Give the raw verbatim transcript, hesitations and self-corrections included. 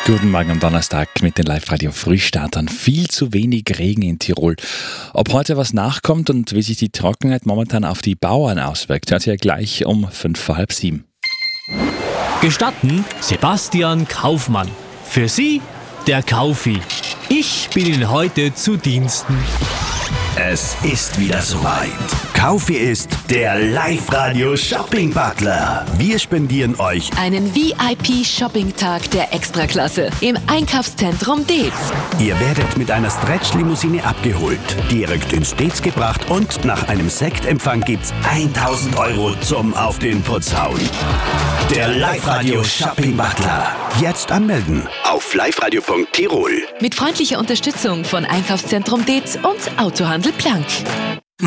Guten Morgen am Donnerstag mit den Live-Radio-Frühstartern. Viel zu wenig Regen in Tirol. Ob heute was nachkommt und wie sich die Trockenheit momentan auf die Bauern auswirkt, hört ihr gleich um fünf vor halb sieben. Gestatten Sebastian Kaufmann. Für Sie der Kaufi. Ich bin Ihnen heute zu Diensten. Es ist wieder soweit. Kaufi ist der Live-Radio-Shopping-Butler. Wir spendieren euch einen V I P-Shopping-Tag der Extraklasse im Einkaufszentrum Deetz. Ihr werdet mit einer Stretch-Limousine abgeholt, direkt ins Deetz gebracht und nach einem Sektempfang gibt's tausend Euro zum Auf den Putz hauen. Der Live-Radio-Shopping-Butler. Jetzt anmelden auf liveradio punkt tirol. Mit freundlicher Unterstützung von Einkaufszentrum Deetz und Autohandel Planck.